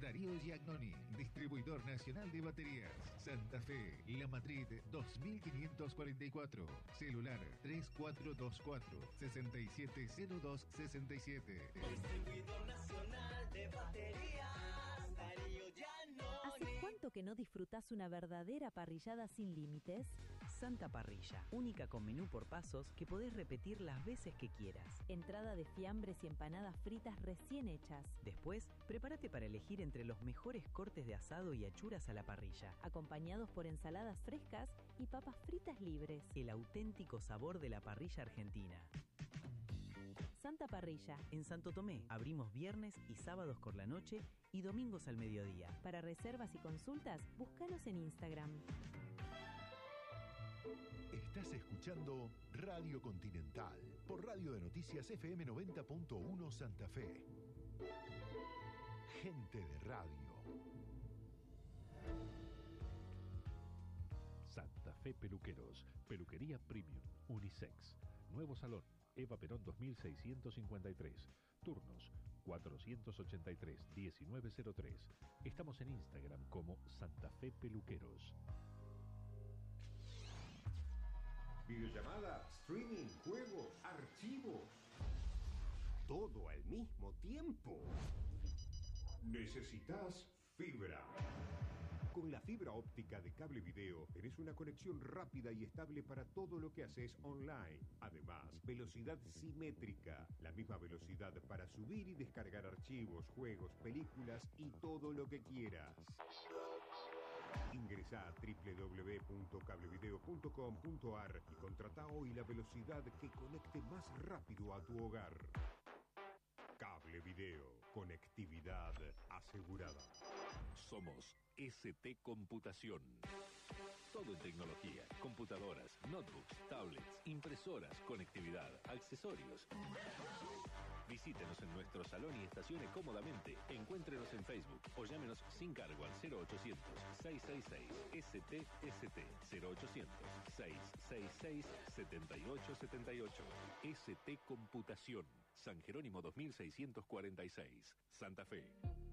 Darío Giagnoni, distribuidor nacional de baterías. Santa Fe, La Madrid 2544. Celular 3424-670267. Distribuidor nacional de baterías, Darío Giagnoni. ¿Hace cuánto que no disfrutás una verdadera parrillada sin límites? Santa Parrilla, única con menú por pasos que podés repetir las veces que quieras. Entrada de fiambres y empanadas fritas recién hechas. Después, prepárate para elegir entre los mejores cortes de asado y achuras a la parrilla, acompañados por ensaladas frescas y papas fritas libres. El auténtico sabor de la parrilla argentina. Santa Parrilla. En Santo Tomé, abrimos viernes y sábados por la noche y domingos al mediodía. Para reservas y consultas, búscanos en Instagram. Estás escuchando Radio Continental por Radio de Noticias FM 90.1 Santa Fe. Gente de radio. Santa Fe Peluqueros, peluquería premium, unisex. Nuevo salón, Eva Perón 2653. Turnos 483-1903. Estamos en Instagram como Santa Fe Peluqueros. Videollamada, streaming, juegos, archivos. Todo al mismo tiempo. Necesitas fibra. Con la fibra óptica de Cable Video tenés una conexión rápida y estable para todo lo que haces online. Además, velocidad simétrica, la misma velocidad para subir y descargar archivos, juegos, películas y todo lo que quieras. Ingresá a www.cablevideo.com.ar y contratá hoy la velocidad que conecte más rápido a tu hogar. Cable Video, conectividad asegurada. Somos ST Computación. Todo en tecnología, computadoras, notebooks, tablets, impresoras, conectividad, accesorios. Visítenos en nuestro salón y estacione cómodamente. Encuéntrenos en Facebook o llámenos sin cargo al 0800-666-STST 0800-666-7878. ST Computación, San Jerónimo 2646, Santa Fe.